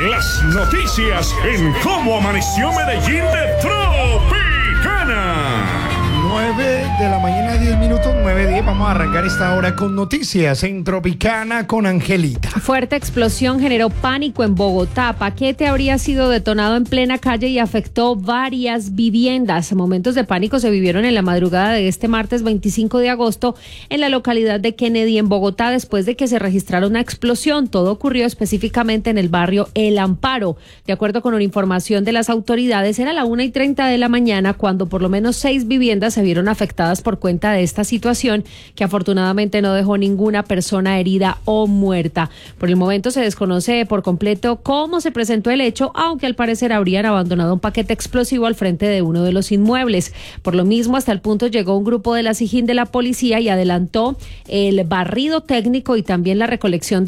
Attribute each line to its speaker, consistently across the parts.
Speaker 1: Las noticias en Cómo Amaneció Medellín de Tropicana.
Speaker 2: 9:10 a.m, 9:10. Vamos a arrancar esta hora con noticias en Tropicana con Angelita.
Speaker 3: Fuerte explosión generó pánico en Bogotá. Paquete habría sido detonado en plena calle y afectó varias viviendas. Momentos de pánico se vivieron en la madrugada de este martes 25 de agosto en la localidad de Kennedy, en Bogotá, después de que se registrara una explosión. Todo ocurrió específicamente en el barrio El Amparo. De acuerdo con una información de las autoridades, era la 1:30 de la mañana cuando por lo menos 6 viviendas se vieron afectadas por cuenta de esta situación, que afortunadamente no dejó ninguna persona herida o muerta. Por el momento se desconoce por completo cómo se presentó el hecho, aunque al parecer habrían abandonado un paquete explosivo al frente de uno de los inmuebles. Por lo mismo, hasta el punto llegó un grupo de la SIJIN de la policía y adelantó el barrido técnico y también la recolección de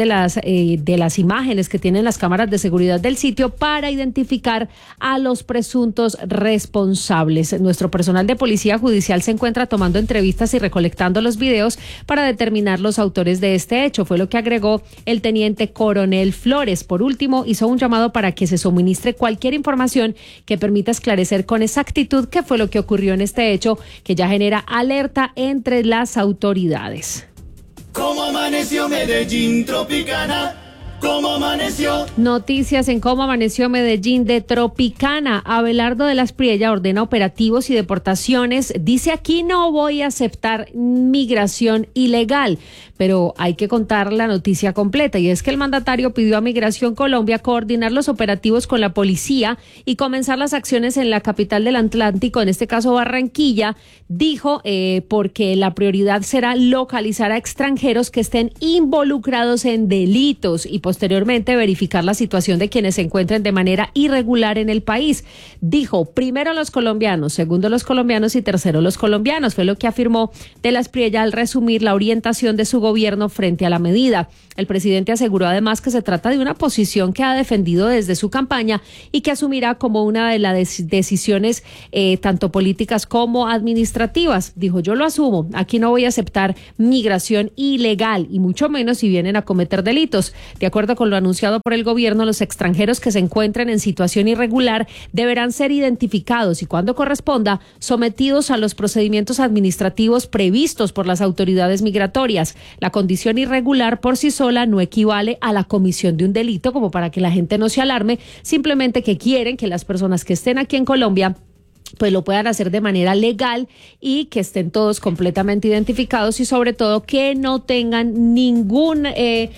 Speaker 3: las imágenes que tienen las cámaras de seguridad del sitio para identificar a los presuntos responsables. Nuestro personal de policía judicial se encuentra tomando entrevistas y recolectando los videos para determinar los autores de este hecho, fue lo que agregó el teniente coronel Flores. Por último, hizo un llamado para que se suministre cualquier información que permita esclarecer con exactitud qué fue lo que ocurrió en este hecho, que ya genera alerta entre las autoridades.
Speaker 4: ¿Cómo amaneció Medellín, Tropicana? ¿Cómo amaneció?
Speaker 3: Noticias en Cómo Amaneció Medellín de Tropicana. Abelardo de la Espriella ordena operativos y deportaciones. Dice: aquí no voy a aceptar migración ilegal. Pero hay que contar la noticia completa, y es que el mandatario pidió a Migración Colombia coordinar los operativos con la policía y comenzar las acciones en la capital del Atlántico, en este caso Barranquilla. Dijo porque la prioridad será localizar a extranjeros que estén involucrados en delitos y posteriormente verificar la situación de quienes se encuentren de manera irregular en el país. Dijo: primero los colombianos, segundo los colombianos y tercero los colombianos. Fue lo que afirmó de la Espriella al resumir la orientación de su gobierno frente a la medida. El presidente aseguró además que se trata de una posición que ha defendido desde su campaña y que asumirá como una de las decisiones tanto políticas como administrativas. Dijo: yo lo asumo, aquí no voy a aceptar migración ilegal y mucho menos si vienen a cometer delitos. De acuerdo con lo anunciado por el gobierno, los extranjeros que se encuentren en situación irregular deberán ser identificados y, cuando corresponda, sometidos a los procedimientos administrativos previstos por las autoridades migratorias. La condición irregular por sí sola no equivale a la comisión de un delito, como para que la gente no se alarme, simplemente que quieren que las personas que estén aquí en Colombia pues lo puedan hacer de manera legal y que estén todos completamente identificados y sobre todo que no tengan ninguna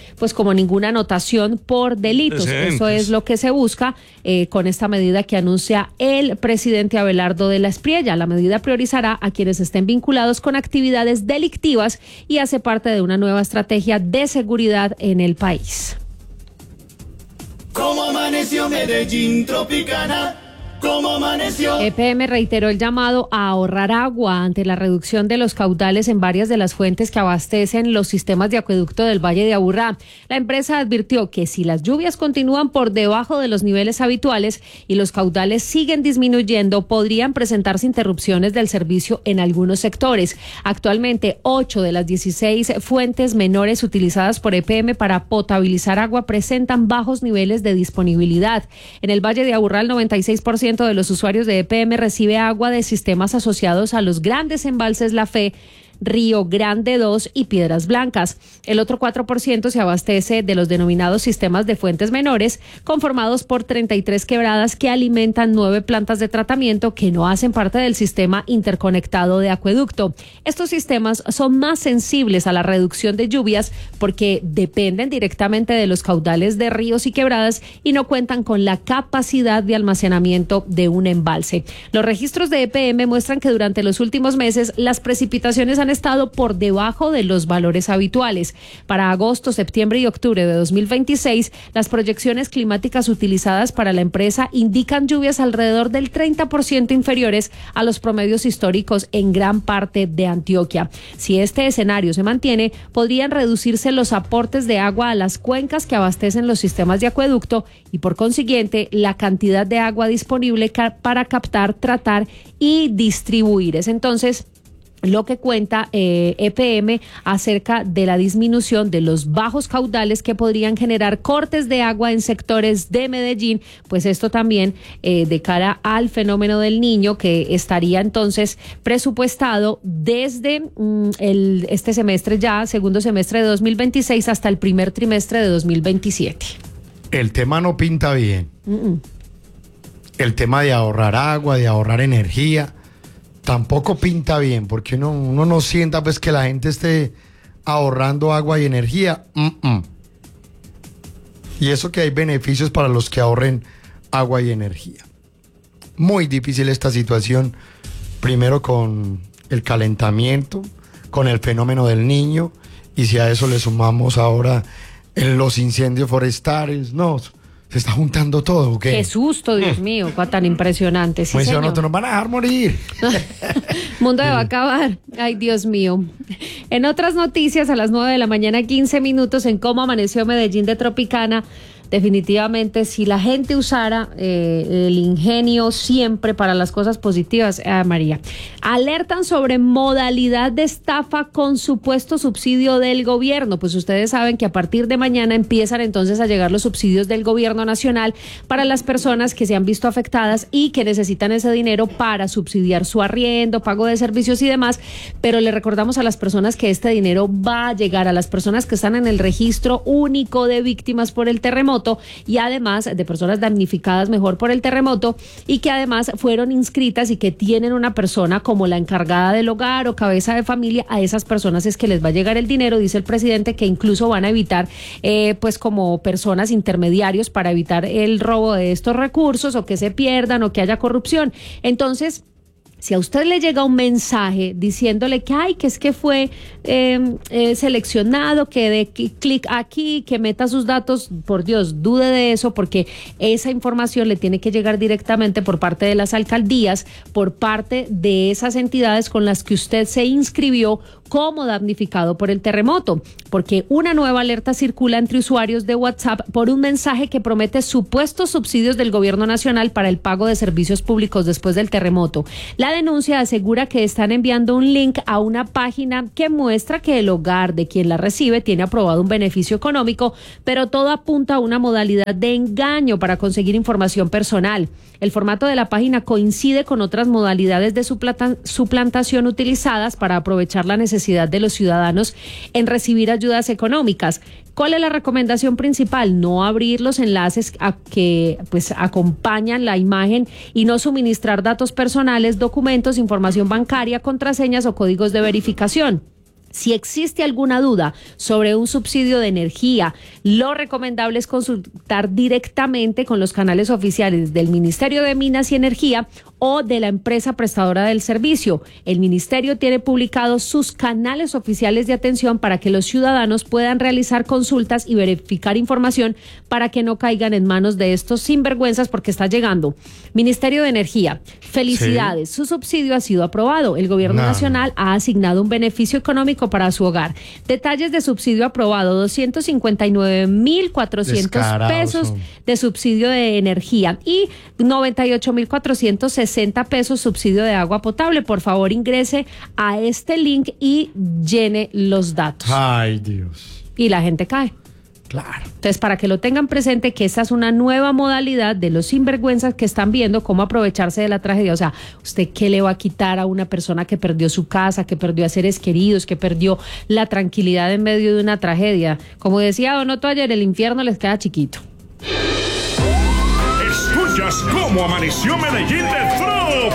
Speaker 3: anotación por delitos. Eso es lo que se busca con esta medida que anuncia el presidente Abelardo de la Espriella. La medida priorizará a quienes estén vinculados con actividades delictivas y hace parte de una nueva estrategia de seguridad en el país.
Speaker 4: ¿Cómo amaneció Medellín, Tropicana? ¿Cómo amaneció?
Speaker 3: EPM reiteró el llamado a ahorrar agua ante la reducción de los caudales en varias de las fuentes que abastecen los sistemas de acueducto del Valle de Aburrá. La empresa advirtió que si las lluvias continúan por debajo de los niveles habituales y los caudales siguen disminuyendo, podrían presentarse interrupciones del servicio en algunos sectores. Actualmente, 8 de las 16 fuentes menores utilizadas por EPM para potabilizar agua presentan bajos niveles de disponibilidad. En el Valle de Aburrá, el 96% de los usuarios de EPM recibe agua de sistemas asociados a los grandes embalses La Fe, Río Grande 2 y Piedras Blancas. El otro 4% se abastece de los denominados sistemas de fuentes menores, conformados por 33 quebradas que alimentan 9 plantas de tratamiento que no hacen parte del sistema interconectado de acueducto. Estos sistemas son más sensibles a la reducción de lluvias porque dependen directamente de los caudales de ríos y quebradas y no cuentan con la capacidad de almacenamiento de un embalse. Los registros de EPM muestran que durante los últimos meses las precipitaciones han estado por debajo de los valores habituales. Para agosto, septiembre y octubre de 2026, las proyecciones climáticas utilizadas para la empresa indican lluvias alrededor del 30% inferiores a los promedios históricos en gran parte de Antioquia. Si este escenario se mantiene, podrían reducirse los aportes de agua a las cuencas que abastecen los sistemas de acueducto y, por consiguiente, la cantidad de agua disponible para captar, tratar y distribuir. Es entonces lo que cuenta EPM acerca de la disminución de los bajos caudales que podrían generar cortes de agua en sectores de Medellín, pues esto también de cara al fenómeno del Niño, que estaría entonces presupuestado desde este semestre ya, segundo semestre de 2026 hasta el primer trimestre de 2027.
Speaker 2: El tema no pinta bien. El tema de ahorrar agua, de ahorrar energía, tampoco pinta bien, porque uno no sienta pues que la gente esté ahorrando agua y energía. Y eso que hay beneficios para los que ahorren agua y energía. Muy difícil esta situación, primero con el calentamiento, con el fenómeno del Niño, y si a eso le sumamos ahora los incendios forestales, se está juntando todo, ¿ok?
Speaker 3: Qué susto, Dios mío, tan impresionante. Sí,
Speaker 2: pues
Speaker 3: señor.
Speaker 2: no te nos van a dejar morir.
Speaker 3: Mundo va a acabar. Ay, Dios mío. En otras noticias, a las 9 de la mañana, 15 minutos, en cómo amaneció Medellín de Tropicana. Definitivamente, si la gente usara el ingenio siempre para las cosas positivas, María. Alertan sobre modalidad de estafa con supuesto subsidio del gobierno. Pues ustedes saben que a partir de mañana empiezan entonces a llegar los subsidios del gobierno nacional para las personas que se han visto afectadas y que necesitan ese dinero para subsidiar su arriendo, pago de servicios y demás. Pero le recordamos a las personas que este dinero va a llegar a las personas que están en el registro único de víctimas por el terremoto, y además de personas damnificadas mejor por el terremoto y que además fueron inscritas y que tienen una persona como la encargada del hogar o cabeza de familia. A esas personas es que les va a llegar el dinero, dice el presidente, que incluso van a evitar pues como personas intermediarios para evitar el robo de estos recursos o que se pierdan o que haya corrupción. Entonces, si a usted le llega un mensaje diciéndole que es que fue seleccionado, que dé clic aquí, que meta sus datos, por Dios, dude de eso, porque esa información le tiene que llegar directamente por parte de las alcaldías, por parte de esas entidades con las que usted se inscribió como damnificado por el terremoto, porque una nueva alerta circula entre usuarios de WhatsApp por un mensaje que promete supuestos subsidios del gobierno nacional para el pago de servicios públicos después del terremoto. La denuncia asegura que están enviando un link a una página que muestra que el hogar de quien la recibe tiene aprobado un beneficio económico, pero todo apunta a una modalidad de engaño para conseguir información personal. El formato de la página coincide con otras modalidades de suplantación utilizadas para aprovechar la necesidad de los ciudadanos en recibir ayudas económicas. ¿Cuál es la recomendación principal? No abrir los enlaces que pues acompañan la imagen y no suministrar datos personales, documentos, información bancaria, contraseñas o códigos de verificación. Si existe alguna duda sobre un subsidio de energía, lo recomendable es consultar directamente con los canales oficiales del Ministerio de Minas y Energía o de la empresa prestadora del servicio. El ministerio tiene publicados sus canales oficiales de atención para que los ciudadanos puedan realizar consultas y verificar información para que no caigan en manos de estos sinvergüenzas, porque está llegando. Ministerio de Energía, felicidades, sí. Su subsidio ha sido aprobado. El gobierno nacional ha asignado un beneficio económico para su hogar. Detalles de subsidio aprobado: 259.400 pesos de subsidio de energía y 98.460 pesos subsidio de agua potable. Por favor, ingrese a este link y llene los datos.
Speaker 2: Ay, Dios.
Speaker 3: Y la gente cae.
Speaker 2: Claro.
Speaker 3: Entonces, para que lo tengan presente, que esta es una nueva modalidad de los sinvergüenzas que están viendo cómo aprovecharse de la tragedia. O sea, ¿usted qué le va a quitar a una persona que perdió su casa, que perdió a seres queridos, que perdió la tranquilidad en medio de una tragedia? Como decía Don Otto ayer, el infierno les queda chiquito.
Speaker 1: Escuchas cómo amaneció Medellín de